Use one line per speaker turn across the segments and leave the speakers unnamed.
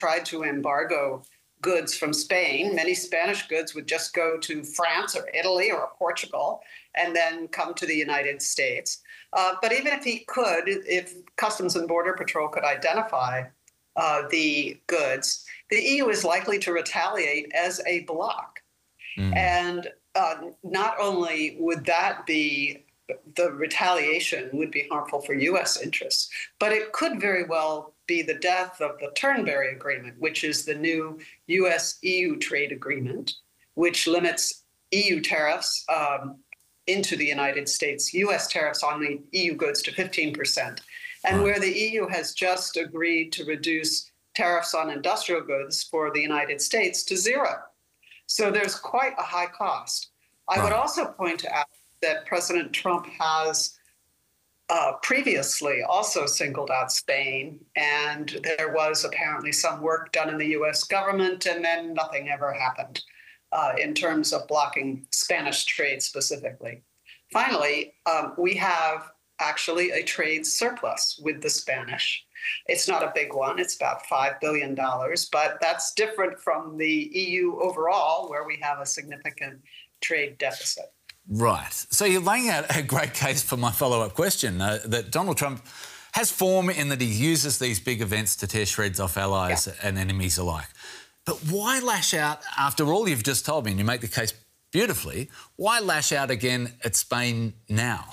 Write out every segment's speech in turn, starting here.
tried to embargo goods from Spain, many Spanish goods would just go to France or Italy or Portugal and then come to the United States. But even if he could, if Customs and Border Patrol could identify the goods, the EU is likely to retaliate as a bloc. And not only would that be, the retaliation would be harmful for U.S. interests, but it could very well be the death of the Turnberry Agreement, which is the new U.S.-EU trade agreement, which limits EU tariffs into the United States, U.S. tariffs on the EU goods to 15%, and where the EU has just agreed to reduce tariffs on industrial goods for the United States to zero. So there's quite a high cost. I would also point out that President Trump has previously also singled out Spain, and there was apparently some work done in the U.S. government, and then nothing ever happened in terms of blocking Spanish trade specifically. Finally, we have actually a trade surplus with the Spanish. It's not a big one. It's about $5 billion, but that's different from the EU overall, where we have a significant trade deficit.
Right. So you're laying out a great case for my follow-up question, that Donald Trump has form in that he uses these big events to tear shreds off allies and enemies alike. But why lash out, after all you've just told me, and you make the case beautifully, why lash out again at Spain now?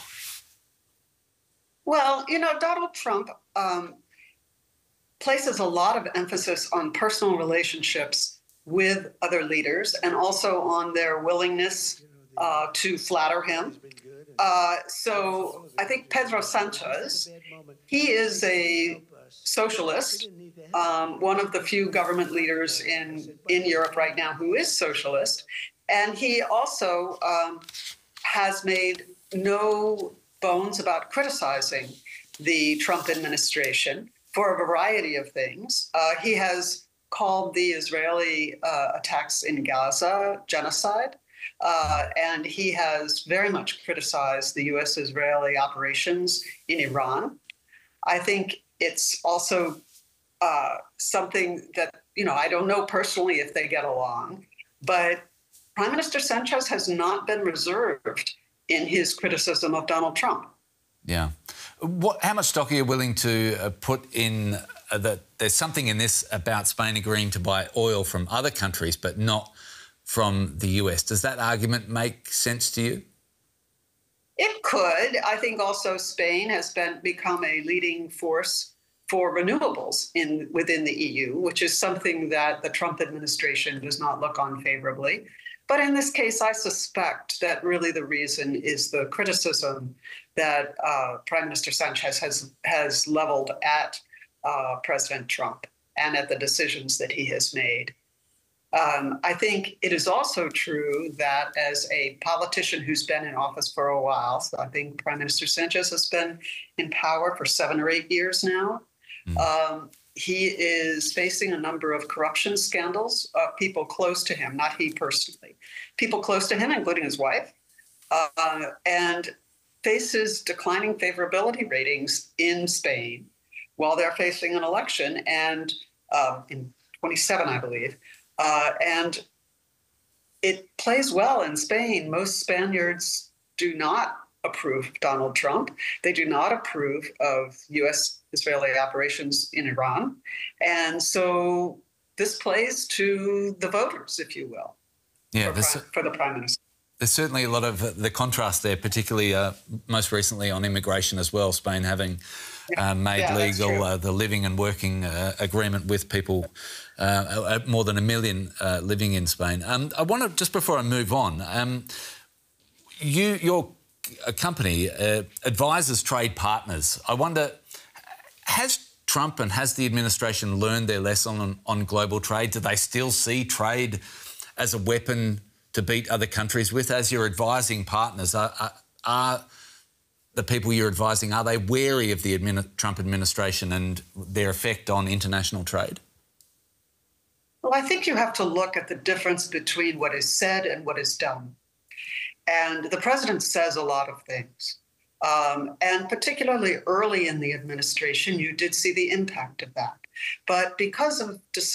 Well, you know, Donald Trump places a lot of emphasis on personal relationships with other leaders and also on their willingness to flatter him. So I think Pedro Sanchez, he is a socialist, one of the few government leaders in Europe right now who is socialist. And he also has made no bones about criticizing the Trump administration for a variety of things. He has called the Israeli attacks in Gaza genocide. And he has very much criticized the U.S.-Israeli operations in Iran. I think it's also something that, you know, I don't know personally if they get along, but Prime Minister Sanchez has not been reserved in his criticism of Donald Trump.
Yeah. How much stock are you willing to put in that there's something in this about Spain agreeing to buy oil from other countries but not from the US? Does that argument make sense to you?
It could. I think also Spain has become a leading force for renewables within the EU, which is something that the Trump administration does not look on favorably. But in this case, I suspect that really the reason is the criticism that Prime Minister Sanchez has leveled at President Trump and at the decisions that he has made. I think it is also true that as a politician who's been in office for a while, so I think Prime Minister Sanchez has been in power for 7 or 8 years now, he is facing a number of corruption scandals, people close to him, not he personally, people close to him, including his wife, and faces declining favorability ratings in Spain while they're facing an election, and in 27, I believe. And it plays well in Spain. Most Spaniards do not approve of Donald Trump. They do not approve of U.S.-Israeli operations in Iran. And so this plays to the voters, if you will, for the Prime Minister.
There's certainly a lot of the contrast there, particularly most recently on immigration as well, Spain having made legal the living and working agreement with people, more than 1 million living in Spain. I want to, just before I move on, your company advises trade partners. I wonder, has Trump and has the administration learned their lesson on global trade? Do they still see trade as a weapon to beat other countries with? As you're advising partners, are the people you're advising, are they wary of the Trump administration and their effect on international trade?
Well, I think you have to look at the difference between what is said and what is done. And the president says a lot of things. And particularly early in the administration, you did see the impact of that. But because of